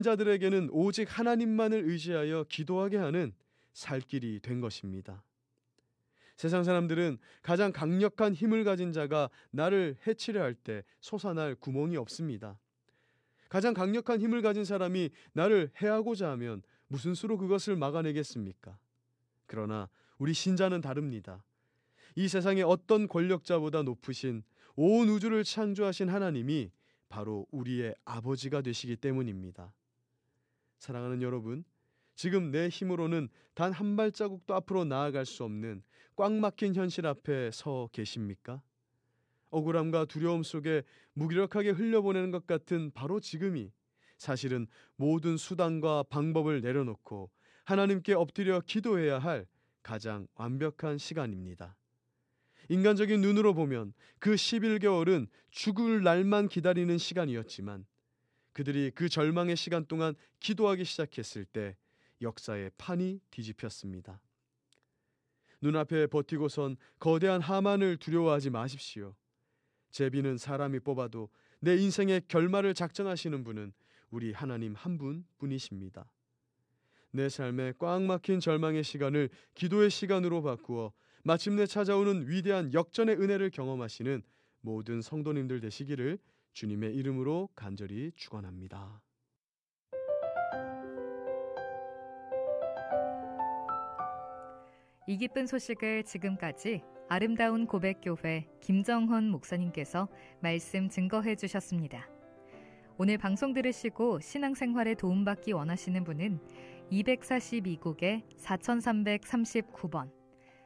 자들에게는 오직 하나님만을 의지하여 기도하게 하는 살 길이 된 것입니다. 세상 사람들은 가장 강력한 힘을 가진 자가 나를 해치려 할 때 솟아날 구멍이 없습니다. 가장 강력한 힘을 가진 사람이 나를 해하고자 하면 무슨 수로 그것을 막아내겠습니까? 그러나 우리 신자는 다릅니다. 이 세상의 어떤 권력자보다 높으신 온 우주를 창조하신 하나님이 바로 우리의 아버지가 되시기 때문입니다. 사랑하는 여러분, 지금 내 힘으로는 단 한 발자국도 앞으로 나아갈 수 없는 꽉 막힌 현실 앞에 서 계십니까? 억울함과 두려움 속에 무기력하게 흘려보내는 것 같은 바로 지금이 사실은 모든 수단과 방법을 내려놓고 하나님께 엎드려 기도해야 할 가장 완벽한 시간입니다. 인간적인 눈으로 보면 그 11개월은 죽을 날만 기다리는 시간이었지만 그들이 그 절망의 시간 동안 기도하기 시작했을 때 역사의 판이 뒤집혔습니다. 눈앞에 버티고선 거대한 하만을 두려워하지 마십시오. 제비는 사람이 뽑아도 내 인생의 결말을 작정하시는 분은 우리 하나님 한 분뿐이십니다. 내 삶에 꽉 막힌 절망의 시간을 기도의 시간으로 바꾸어 마침내 찾아오는 위대한 역전의 은혜를 경험하시는 모든 성도님들 되시기를 주님의 이름으로 간절히 축원합니다. 이 기쁜 소식을 지금까지 아름다운 고백교회 김정헌 목사님께서 말씀 증거해 주셨습니다. 오늘 방송 들으시고 신앙생활에 도움받기 원하시는 분은 242국에 4339번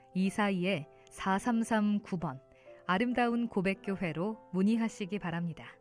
242-4339번 아름다운 고백교회로 문의하시기 바랍니다.